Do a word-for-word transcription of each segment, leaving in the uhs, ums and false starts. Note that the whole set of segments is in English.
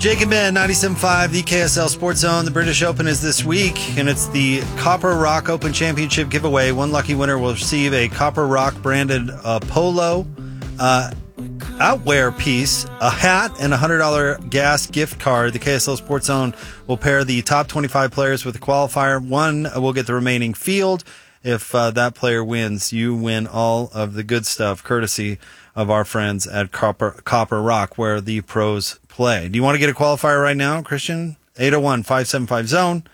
Jake and Ben, ninety-seven point five, the K S L Sports Zone. The British Open is this week, and it's the Copper Rock Open Championship giveaway. One lucky winner will receive a Copper Rock branded uh, polo uh, outwear piece, a hat, and a one hundred dollars gas gift card. The K S L Sports Zone will pair the top twenty-five players with a qualifier. One will get the remaining field. If uh, that player wins, you win all of the good stuff, courtesy of our friends at Copper, Copper Rock, where the pros play. Do you want to get a qualifier right now, Christian? eight oh one, five seven five, zone.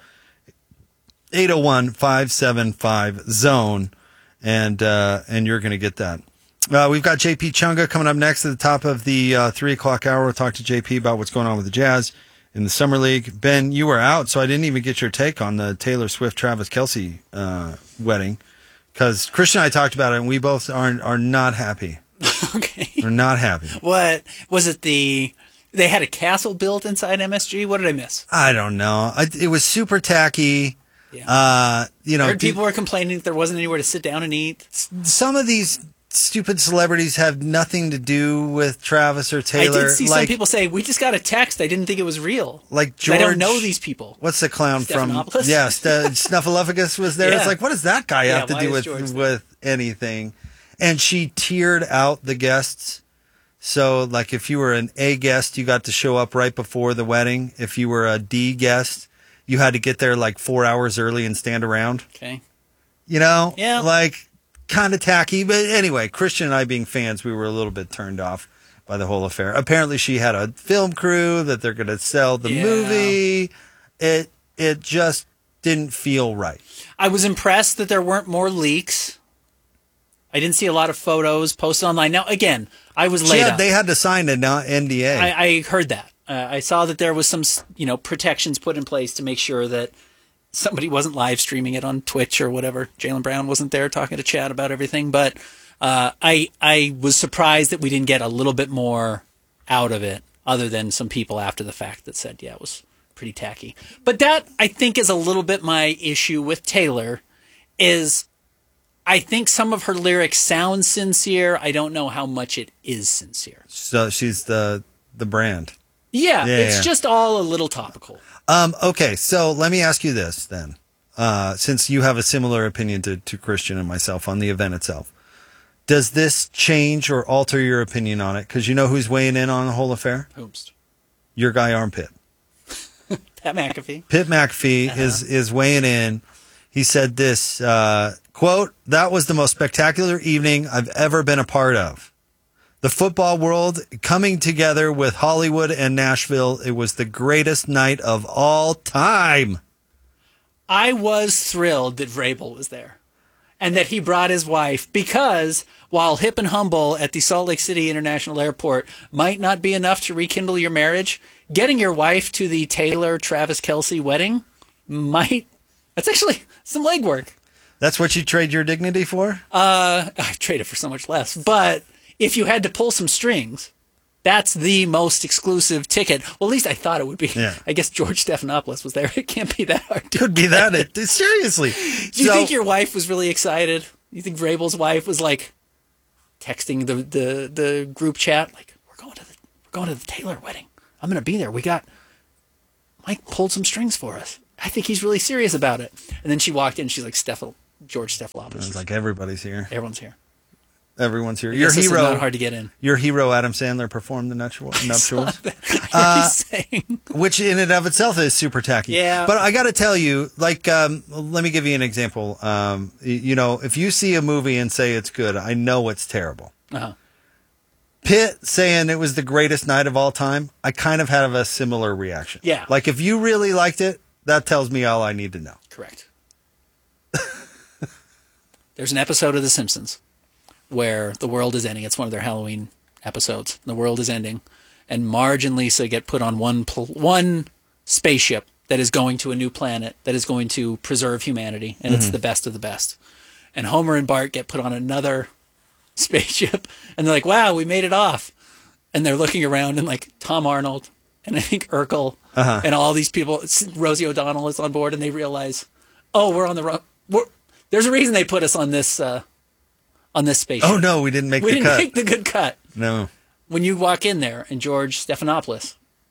eight oh one, five seven five, zone. And, uh, and you're going to get that. Uh, we've got J P Chunga coming up next at the top of the uh, three o'clock hour. We'll talk to J P about what's going on with the Jazz in the Summer League. Ben, you were out, so I didn't even get your take on the Taylor Swift-Travis Kelce uh, wedding, because Christian and I talked about it, and we both are, are not happy. Okay. We're not happy. What was it? The they had a castle built inside M S G. What did I miss? I don't know. I, it was super tacky. Yeah. Uh, you know, I heard people were complaining that there wasn't anywhere to sit down and eat. Some of these stupid celebrities have nothing to do with Travis or Taylor. I did see like, some people say, we just got a text. I didn't think it was real. Like George. I don't know these people. What's the clown from? Stephanopoulos? Yeah, St- Snuffleupagus was there. Yeah. It's like, what does that guy Yeah, have to why do is with George with anything? And she tiered out the guests. So, like, if you were an A guest, you got to show up right before the wedding. If you were a D guest, you had to get there like four hours early and stand around. Okay. You know? Yeah. Like, kind of tacky. But anyway, Christian and I being fans, we were a little bit turned off by the whole affair. Apparently, she had a film crew that they're going to sell the Yeah. movie. It It just didn't feel right. I was impressed that there weren't more leaks. I didn't see a lot of photos posted online. Now, again, I was laid Yeah, up. they had to sign an N D A. I, I heard that. Uh, I saw that there was some, you know, protections put in place to make sure that somebody wasn't live streaming it on Twitch or whatever. Jaylen Brown wasn't there talking to Chad about everything, but uh, I I was surprised that we didn't get a little bit more out of it, other than some people after the fact that said, yeah, it was pretty tacky. But that, I think, is a little bit my issue with Taylor, is I think some of her lyrics sound sincere. I don't know how much it is sincere. So she's the the brand. Yeah, Yeah, it's yeah. just all a little topical. Um, okay, so let me ask you this then. Uh, since you have a similar opinion to, to Christian and myself on the event itself, does this change or alter your opinion on it? Because you know who's weighing in on the whole affair? Oops. Your guy Armpit. Pat McAfee. Pitt McAfee Uh-huh. is, is weighing in. He said this, uh, quote, "That was the most spectacular evening I've ever been a part of. The football world coming together with Hollywood and Nashville. It was the greatest night of all time." I was thrilled that Vrabel was there and that he brought his wife, because while hip and humble at the Salt Lake City International Airport might not be enough to rekindle your marriage, getting your wife to the Taylor Travis Kelce wedding might, that's actually some legwork. That's what you trade your dignity for? Uh, I'd trade it for so much less. But if you had to pull some strings, that's the most exclusive ticket. Well, at least I thought it would be. Yeah. I guess George Stephanopoulos was there. It can't be that hard to Could be that. It, seriously. Do you So- think your wife was really excited? You think Vrabel's wife was like texting the, the, the group chat, like, we're going to the we're going to the Taylor wedding. I'm going to be there. We got Mike pulled some strings for us. I think he's really serious about it. And then she walked in. And she's like, Steph- George Stephanopoulos. It's like everybody's here. Everyone's here. Everyone's here. I Your guess this is hero, not hard to get in. your hero Adam Sandler performed the nuptial- nuptials, Uh, saying. which in and of itself is super tacky. Yeah. But I got to tell you, like, um, let me give you an example. Um, y- you know, if you see a movie and say it's good, I know it's terrible. Uh-huh. Pitt saying it was the greatest night of all time, I kind of have a similar reaction. Yeah. Like, if you really liked it, that tells me all I need to know. Correct. There's an episode of The Simpsons where the world is ending. It's one of their Halloween episodes. The world is ending, and Marge and Lisa get put on one pl- one spaceship that is going to a new planet that is going to preserve humanity, and it's the best of the best. And Homer and Bart get put on another spaceship, and they're like, "Wow, we made it off." And they're looking around, and like Tom Arnold and I think Urkel Uh-huh. and all these people, Rosie O'Donnell is on board, and they realize, oh, we're on the wrong. We're, there's a reason they put us on this uh, on this spaceship. Oh, no, we didn't make we the didn't cut. make the good cut. No. When you walk in there and George Stephanopoulos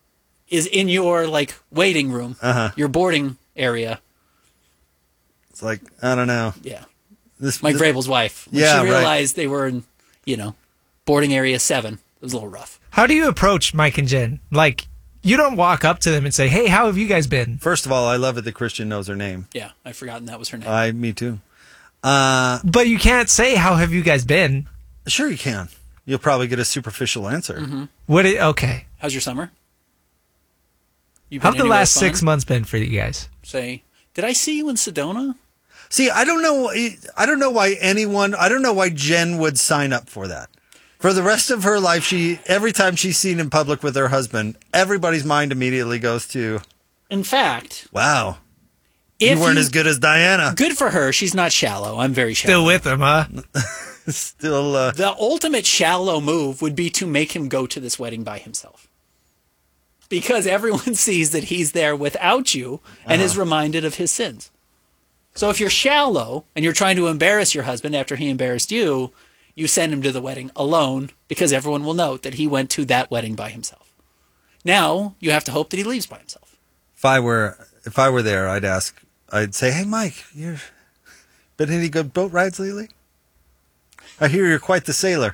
is in your like waiting room, Uh-huh. your boarding area. It's like, I don't know. Yeah. This Mike this- Vrabel's wife. When Yeah, she right. realized they were in, you know, boarding area seven. It was a little rough. How do you approach Mike and Jen? Like, you don't walk up to them and say, hey, how have you guys been? First of all, I love it that Christian knows her name. Yeah, I've forgotten that was her name. I, me too. Uh, But you can't say, how have you guys been? sure you can. You'll probably get a superficial answer. Mm-hmm. What? It, okay. How's your summer? You How've the anywhere last fun? six months been for you guys? Say, did I see you in Sedona? See, I don't know. I don't know why anyone. I don't know why Jen would sign up for that. For the rest of her life, she every time she's seen in public with her husband, everybody's mind immediately goes to, In fact, "Wow, if you weren't as good as Diana." Good for her. She's not shallow. I'm very shallow. Still with them, huh? Still, uh, The ultimate shallow move would be to make him go to this wedding by himself. Because everyone sees that he's there without you and is reminded of his sins. So if you're shallow and you're trying to embarrass your husband after he embarrassed you, you send him to the wedding alone because everyone will note that he went to that wedding by himself. Now you have to hope that he leaves by himself. if I were if I were there, I'd ask. I'd say, "Hey, Mike, you been any good boat rides lately? I hear you're quite the sailor."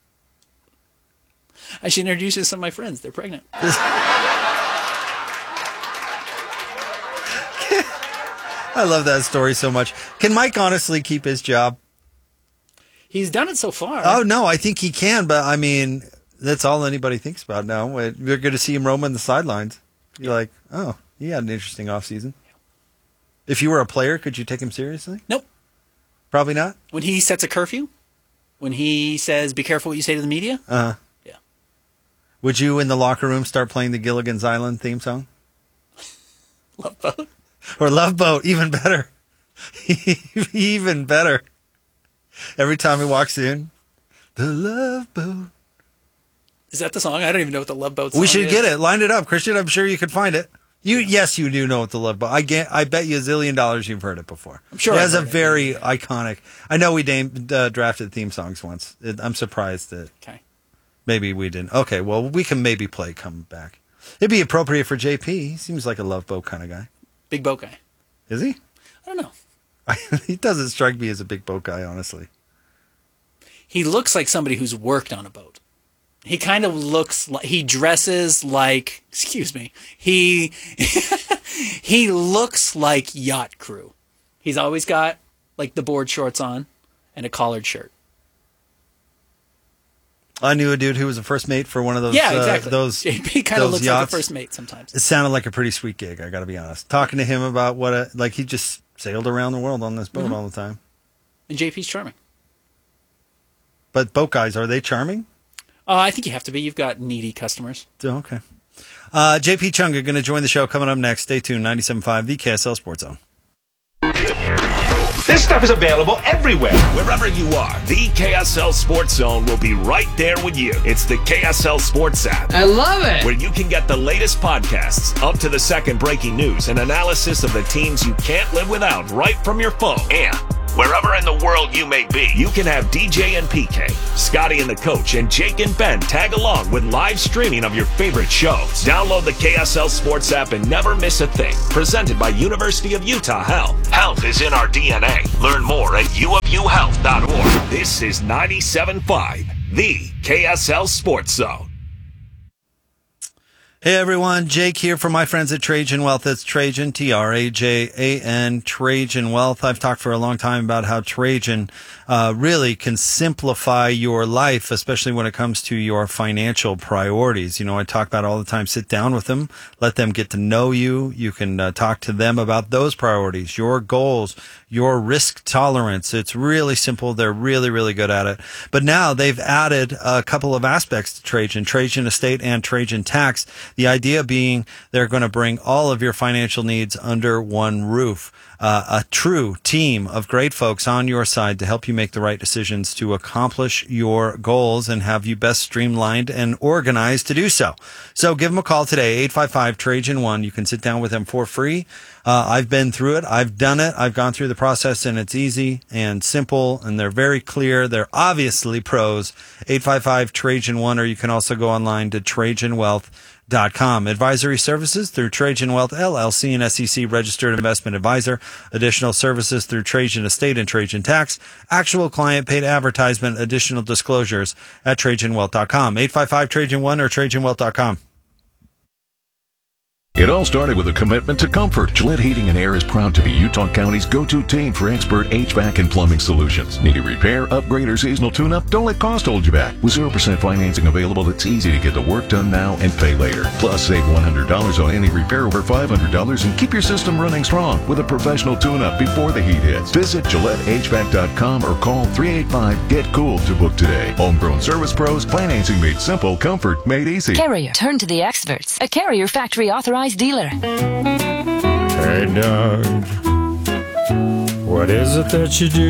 I should introduce you to some of my friends. They're pregnant. I love that story so much. Can Mike honestly keep his job? He's done it so far. Oh, no, I think he can, but I mean, that's all anybody thinks about now. You're going to see him roaming the sidelines. You're like, oh, he had an interesting offseason. If you were a player, could you take him seriously? Nope. Probably not. When he sets a curfew, when he says, be careful what you say to the media. Uh-huh. Yeah. Would you, in the locker room, start playing the Gilligan's Island theme song? Love boat. Or Love Boat, even better. Even better. Every time he walks in, the Love Boat. Is that the song? I don't even know what the Love Boat song We should is. get it. Line it up, Christian. I'm sure you could find it. You, yes, you do know what the Love Boat. I get. I bet you a zillion dollars you've heard it before. I'm sure it I've has a heard it. very iconic. I know we named, uh, drafted theme songs once. It, I'm surprised that Okay. maybe we didn't. Okay, well, we can maybe play "Come Back." It'd be appropriate for J P. He seems like a Love Boat kind of guy. Big boat guy. Is he? I don't know. He doesn't strike me as a big boat guy, honestly. He looks like somebody who's worked on a boat. He kind of looks like he dresses like, excuse me, he he looks like yacht crew. He's always got like the board shorts on and a collared shirt. I knew a dude who was a first mate for one of those. Yeah, exactly. Uh, those J P kind of those looks yachts. like a first mate sometimes. It sounded like a pretty sweet gig. I got to be honest. Talking to him about what a like he just sailed around the world on this boat Mm-hmm. all the time. And J P's charming. But boat guys, are they charming? Uh, I think you have to be. You've got needy customers. Oh, okay. Uh, J P Chunga going to join the show coming up next. Stay tuned. ninety-seven point five, the K S L Sports Zone. This stuff is available everywhere. Wherever you are, the K S L Sports Zone will be right there with you. It's the K S L Sports app, I love it. where you can get the latest podcasts, up to the second breaking news, and analysis of the teams you can't live without right from your phone. And wherever in the world you may be, you can have D J and P K, Scotty and the Coach, and Jake and Ben tag along with live streaming of your favorite shows. Download the K S L Sports app and never miss a thing. Presented by University of Utah Health. Health is in our D N A. Learn more at u of u health dot org. This is ninety-seven point five, the K S L Sports Zone. Hey everyone, Jake here for my friends at Trajan Wealth. It's Trajan, T R A J A N, Trajan Wealth. I've talked for a long time about how Trajan uh, really can simplify your life, especially when it comes to your financial priorities. You know, I talk about it all the time. Sit down with them, let them get to know you. You can uh, talk to them about those priorities, your goals, your risk tolerance. It's really simple. They're really, really good at it. But now they've added a couple of aspects to Trajan, Trajan Estate and Trajan Tax. The idea being they're going to bring all of your financial needs under one roof. uh, a true team of great folks on your side to help you make the right decisions to accomplish your goals and have you best streamlined and organized to do so. So give them a call today, eight five five, Trajan one. You can sit down with them for free. Uh, I've been through it. I've done it. I've gone through the process, and it's easy and simple, and they're very clear. They're obviously pros. eight five five, Trajan one, or you can also go online to Trajan Wealth dot com. Advisory services through Trajan Wealth, L L C, and S E C registered investment advisor. Additional services through Trajan Estate and Trajan Tax. Actual client paid advertisement. Additional disclosures at Trajan Wealth dot com. eight five five, Trajan one or Trajan Wealth dot com. It all started with a commitment to comfort. Gillette Heating and Air is proud to be Utah County's go-to team for expert H V A C and plumbing solutions. Need a repair, upgrade, or seasonal tune-up? Don't let cost hold you back. With zero percent financing available, it's easy to get the work done now and pay later. Plus, save one hundred dollars on any repair over five hundred dollars and keep your system running strong with a professional tune-up before the heat hits. Visit Gillette H V A C dot com or call three eight five, get cool to book today. Homegrown service pros, financing made simple, comfort made easy. Carrier. Turn to the experts. A Carrier factory authorized dealer. Hey, Doug, what is it that you do?